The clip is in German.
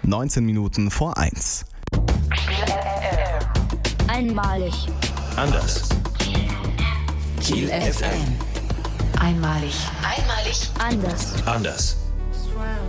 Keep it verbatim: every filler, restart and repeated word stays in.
neunzehn Minuten vor eins. Einmalig. Anders. Kiel F M. Einmalig. Einmalig. Anders. Anders.